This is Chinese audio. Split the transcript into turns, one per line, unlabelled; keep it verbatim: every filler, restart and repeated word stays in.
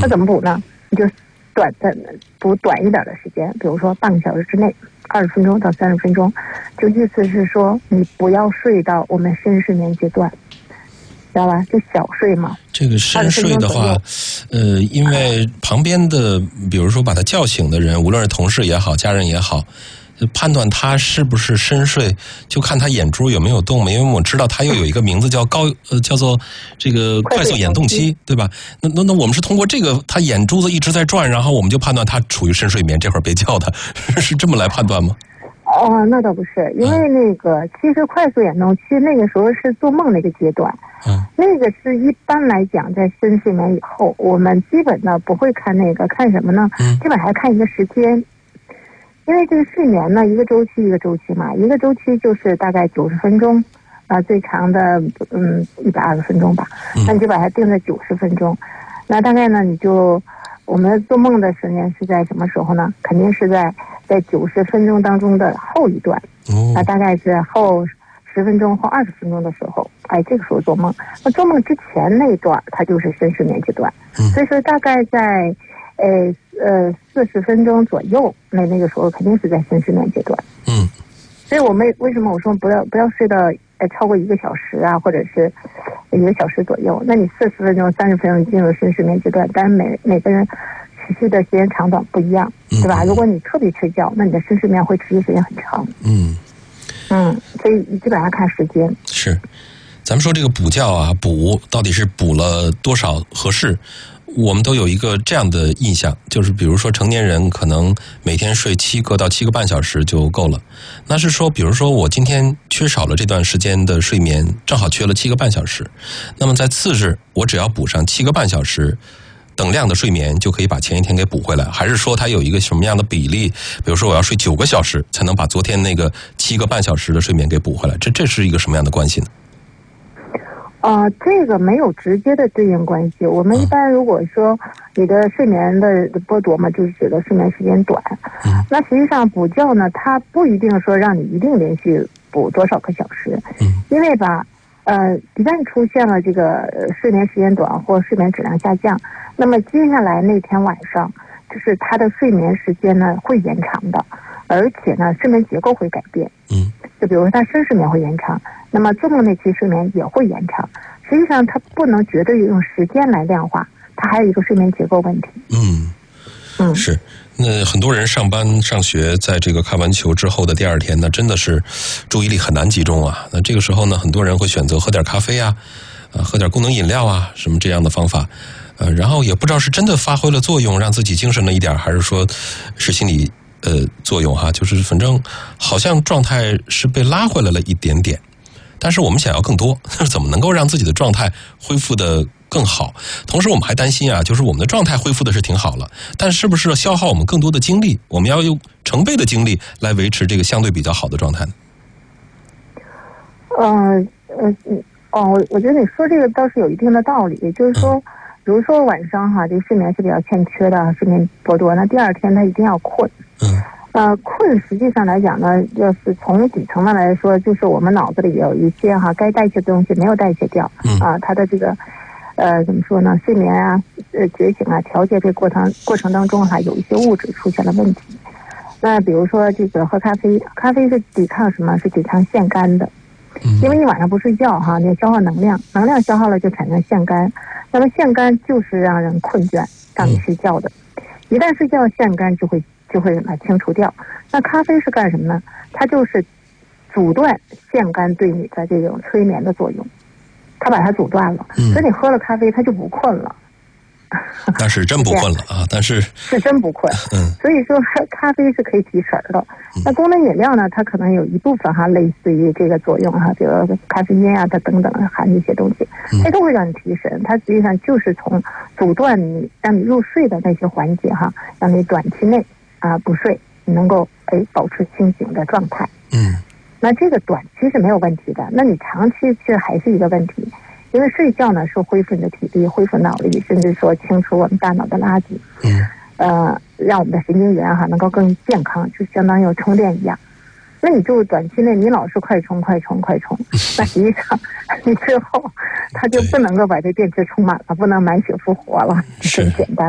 那怎么补呢？你就短的补短一点的时间，比如说半个小时之内，二十分钟到三十分钟，就意思是说你不要睡到我们深睡眠阶段，知道吧？就小睡嘛。
这个深睡的话，呃，因为旁边的，比如说把他叫醒的人，无论是同事也好，家人也好，判断他是不是深睡，就看他眼珠有没有动嘛。因为我知道他又有一个名字叫高，呃，叫做这个快速眼动期，对吧？那那那我们是通过这个，他眼珠子一直在转，然后我们就判断他处于深睡眠，这会儿别叫他，是这么来判断吗？
哦，那倒不是，因为那个、嗯、其实快速眼动期那个时候是做梦那个阶段，嗯，那个是一般来讲在深睡眠以后，我们基本呢不会看那个，看什么呢？嗯，基本还看一个时间。因为这个睡眠呢，一个周期一个周期嘛，一个周期就是大概九十分钟，啊、呃，最长的嗯一百二十分钟吧，那你就把它定在九十分钟，那大概呢你就我们做梦的时间是在什么时候呢？肯定是在在九十分钟当中的后一段，那大概是后十分钟或二十分钟的时候，哎，这个时候做梦。那做梦之前那一段它就是深睡眠阶段，所以说大概在。呃呃，四十分钟左右，那那个时候肯定是在深睡眠阶段。嗯，所以我们为什么我说不要不要睡到呃超过一个小时啊，或者是一个小时左右？那你四十分钟、三十分钟进入深睡眠阶段，但是每每个人持续的时间长短不一样，对吧？嗯、如果你特别睡觉，那你的深睡眠会持续时间很长。嗯嗯，所以基本上看时间。
是，咱们说这个补觉啊，补到底是补了多少合适？我们都有一个这样的印象，就是比如说成年人可能每天睡七个到七个半小时就够了。那是说，比如说我今天缺少了这段时间的睡眠，正好缺了七个半小时，那么在次日我只要补上七个半小时等量的睡眠，就可以把前一天给补回来？还是说它有一个什么样的比例？比如说我要睡九个小时才能把昨天那个七个半小时的睡眠给补回来？这这是一个什么样的关系呢？
呃，这个没有直接的对应关系。我们一般如果说你的睡眠的剥夺嘛，就是指的睡眠时间短。嗯、那实际上补觉呢，它不一定说让你一定连续补多少个小时。嗯、因为吧，呃，一旦出现了这个睡眠时间短或睡眠质量下降，那么接下来那天晚上，就是他的睡眠时间呢会延长的，而且呢睡眠结构会改变。嗯。就比如说他深睡眠会延长，那么做梦那期睡眠也会延长。实际上它不能绝对用时间来量化，它还有一个睡眠结构问题。嗯
嗯，是。那很多人上班上学，在这个看完球之后的第二天呢，真的是注意力很难集中啊。那这个时候呢，很多人会选择喝点咖啡啊，呃，喝点功能饮料啊，什么这样的方法。呃，然后也不知道是真的发挥了作用，让自己精神了一点，还是说是心理呃作用哈，就是反正好像状态是被拉回来了一点点，但是我们想要更多，怎么能够让自己的状态恢复的更好？同时我们还担心啊，就是我们的状态恢复的是挺好了，但是不是消耗我们更多的精力？我们要用成倍的精力来维持这个相对比较好的状态呢？
嗯呃哦，我觉得你说这个倒是有一定的道理，就是说。嗯比如说晚上哈，这个睡眠是比较欠缺的，睡眠剥夺，那第二天他一定要困。嗯，呃，困实际上来讲呢，要是从底层的来说，就是我们脑子里有一些哈该代谢的东西没有代谢掉。嗯啊，它的这个呃怎么说呢？睡眠啊，呃觉醒啊，调节这个过程过程当中哈，有一些物质出现了问题。那比如说这个喝咖啡，咖啡是抵抗什么？是抵抗腺苷的。因为你晚上不睡觉哈，你消耗能量，能量消耗了就产生腺苷，那么腺苷就是让人困倦，让你睡觉的。一旦睡觉，腺苷就会就会把它清除掉。那咖啡是干什么呢？它就是阻断腺苷对你的这种催眠的作用，它把它阻断了，所以你喝了咖啡，它就不困了。
那是真不困了啊！但是
是真不困，嗯，所以说咖啡是可以提神的。那功能饮料呢，它可能有一部分哈，类似于这个作用哈，比如咖啡因啊，它等等含这些东西，它都会让你提神。它实际上就是从阻断你让你入睡的那些环节哈，让你短期内啊不睡，你能够哎保持清醒的状态。嗯，那这个短期是没有问题的，那你长期其实还是一个问题。因为睡觉呢是恢复你的体力，恢复脑力，甚至说清除我们大脑的垃圾，嗯，呃，让我们的神经元哈能够更健康，就相当于充电一样。那你就短期内你老是快充快充快充，那实际上你最后它就不能够把这电池充满了，不能满血复活了，很简单。